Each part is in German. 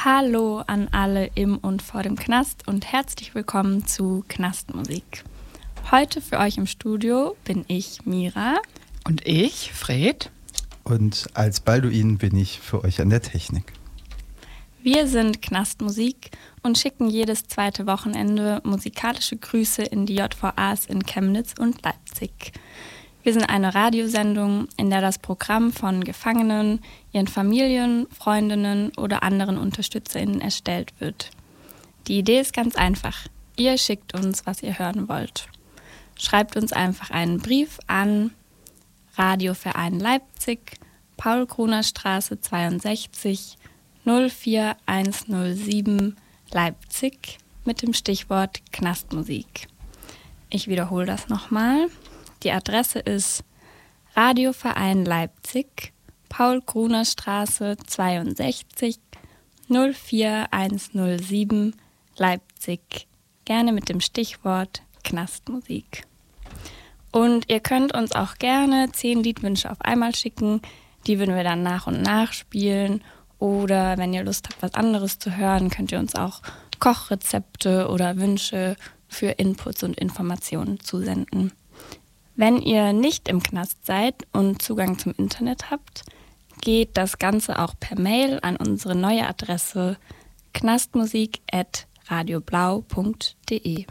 Hallo an alle im und vor dem Knast und herzlich willkommen zu Knastmusik. Heute für euch im Studio bin ich Mira. Und ich, Fred. Und als Balduin bin ich für euch an der Technik. Wir sind Knastmusik und schicken jedes zweite Wochenende musikalische Grüße in die JVAs in Chemnitz und Leipzig. Wir sind eine Radiosendung, in der das Programm von Gefangenen, ihren Familien, Freundinnen oder anderen UnterstützerInnen erstellt wird. Die Idee ist ganz einfach. Ihr schickt uns, was ihr hören wollt. Schreibt uns einfach einen Brief an Radioverein Leipzig, Paul-Kruner-Straße 62 04107 Leipzig mit dem Stichwort Knastmusik. Ich wiederhole das nochmal. Die Adresse ist Radioverein Leipzig, Paul-Kruner-Straße 62 04107 Leipzig. Gerne mit dem Stichwort Knastmusik. Und ihr könnt uns auch gerne 10 Liedwünsche auf einmal schicken. Die würden wir dann nach und nach spielen. Oder wenn ihr Lust habt, was anderes zu hören, könnt ihr uns auch Kochrezepte oder Wünsche für Inputs und Informationen zusenden. Wenn ihr nicht im Knast seid und Zugang zum Internet habt, geht das Ganze auch per Mail an unsere neue Adresse knastmusik@radioblau.de.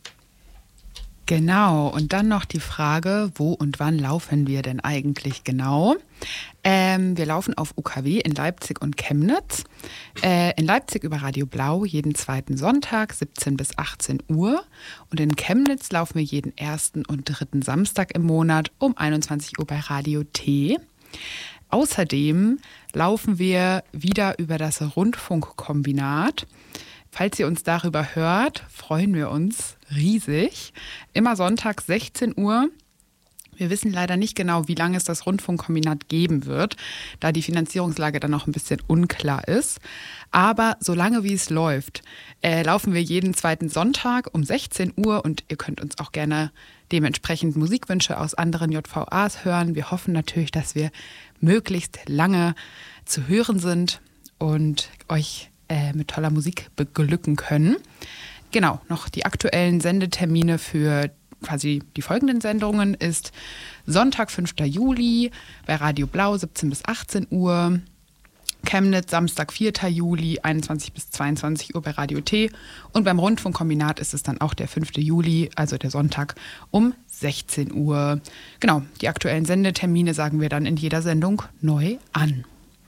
Genau, und dann noch die Frage, wo und wann laufen wir denn eigentlich genau? Wir laufen auf UKW in Leipzig und Chemnitz. In Leipzig über Radio Blau jeden zweiten Sonntag, 17 bis 18 Uhr. Und in Chemnitz laufen wir jeden ersten und dritten Samstag im Monat um 21 Uhr bei Radio T. Außerdem laufen wir wieder über das Rundfunkkombinat. Falls ihr uns darüber hört, freuen wir uns riesig. Immer Sonntag 16 Uhr. Wir wissen leider nicht genau, wie lange es das Rundfunkkombinat geben wird, da die Finanzierungslage dann noch ein bisschen unklar ist. Aber solange wie es läuft, laufen wir jeden zweiten Sonntag um 16 Uhr und ihr könnt uns auch gerne dementsprechend Musikwünsche aus anderen JVAs hören. Wir hoffen natürlich, dass wir möglichst lange zu hören sind und euch mit toller Musik beglücken können. Genau, noch die aktuellen Sendetermine für quasi die folgenden Sendungen ist Sonntag, 5. Juli bei Radio Blau 17 bis 18 Uhr, Chemnitz Samstag, 4. Juli 21 bis 22 Uhr bei Radio T und beim Rundfunkkombinat ist es dann auch der 5. Juli, also der Sonntag um 16 Uhr. Genau, die aktuellen Sendetermine sagen wir dann in jeder Sendung neu an.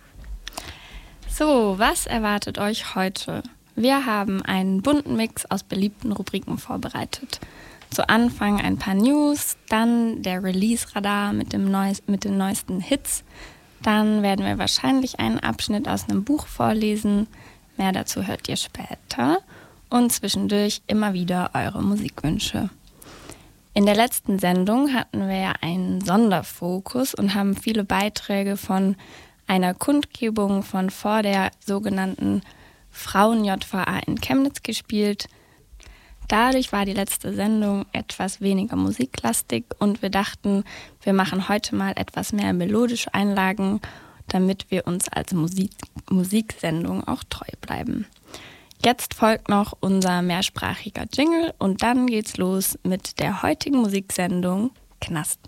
So, was erwartet euch heute? Wir haben einen bunten Mix aus beliebten Rubriken vorbereitet. Zu Anfang ein paar News, dann der Release-Radar mit den neuesten Hits. Dann werden wir wahrscheinlich einen Abschnitt aus einem Buch vorlesen. Mehr dazu hört ihr später. Und zwischendurch immer wieder eure Musikwünsche. In der letzten Sendung hatten wir ja einen Sonderfokus und haben viele Beiträge von einer Kundgebung von vor der sogenannten Frauen-JVA in Chemnitz gespielt. Dadurch war die letzte Sendung etwas weniger musiklastig und wir dachten, wir machen heute mal etwas mehr melodische Einlagen, damit wir uns als Musiksendung auch treu bleiben. Jetzt folgt noch unser mehrsprachiger Jingle und dann geht's los mit der heutigen Musiksendung Knast.